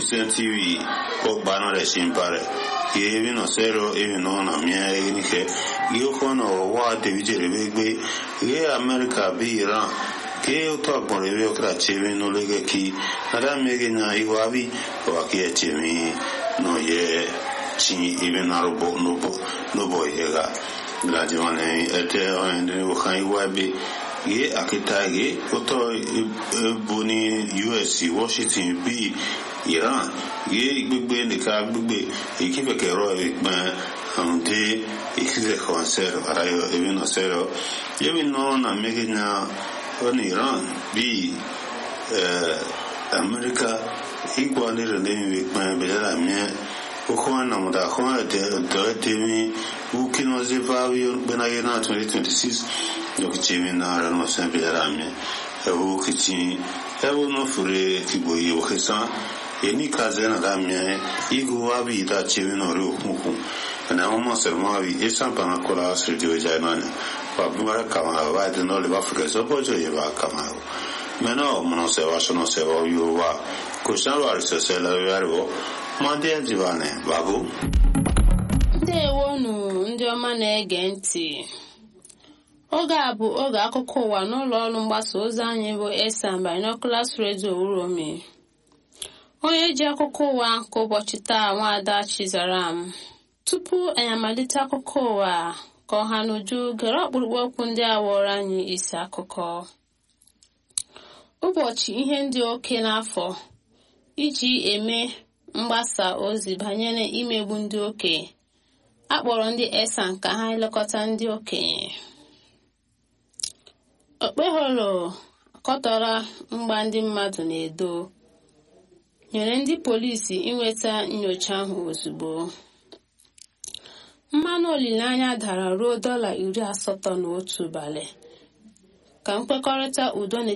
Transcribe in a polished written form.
Christian TV ko bana re simpare ye vi no sero e no na mia e ni ke io kono wa de vigere begbe ye America bi Iran ke o to bon le o kra chemi no le ke ki ara me ke na i wa bi wa ke chemi no ye chi even na robo no boy ga la jone ete on de o khai wa bi ye akitagi oto boni US Washington bi Iran ye gbegbe nika gbegbe ikibe kero ikpan ante ikize concert arayo even osero ye bi no na megina on Iran bi America igwa ni rene ikpan be la mie okwana muda kwa de mi ukino zevayo benayena 2026 donc Jimmy na no sempre rame o kichi evo no fure tibo yo khesa eni kazena da mie igu abi da Jimmy no ru muku na mo sermo abi esa pana kola studio jaimane pa bumara kama va de no le va fuke so pojo ye va kama meno no se va sono se va yo va kusalo arse se la yarbo mande jivane babu ndewonu ndị ọma na-ege ntị. Oge a bụ oge akụkọ ụwa n'ụlọ ọrụ mgbasa ozi anyị bụ Esan Binoculars Radio Uromi. Onye ji akụkọ ụwa nke ụbọchị taa Nwaada Chizaram. Tupu anyị amalite akụkọ ụwa ka ọha n'uju gere ọkpụrụkpụ okwu ndị a wụrụ anyị isi akụkọ. Ụbọchị ihe ndị oke n'afọ iji eme mgbasa ozi banyere imegbu ndị okenye. Akpọrọ ndị Esan ka ha elekọta ndị okenye. Okpeholo akọtọrọ mgba ndị mmadụ na-edo nyere ndị polisi inweta nyocha ahụ ozugbo. Mmanụ olileanya dara ruo $81 ụbalị ka mkpekọrịta udo